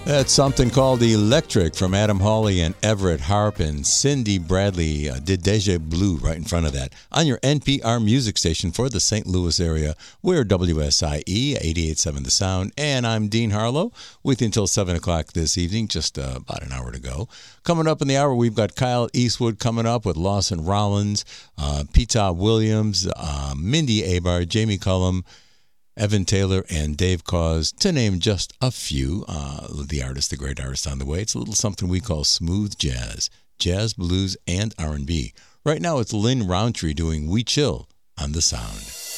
That's something called Electric from Adam Hawley and Everett Harp, and Cindy Bradley did Deja Blue right in front of that on your NPR music station for the St. Louis area. We're WSIE 88.7 The Sound, and I'm Dean Harlow with you until 7 o'clock this evening, just about an hour to go. Coming up in the hour, we've got Kyle Eastwood coming up with Lawson Rollins, Peter Williams, Mindy Abar, Jamie Cullum, Evan Taylor, and Dave Cause, to name just a few. The great artist on the way. It's a little something we call smooth jazz, jazz, blues, and R&B. Right now it's Lynn Roundtree doing We Chill on The Sound.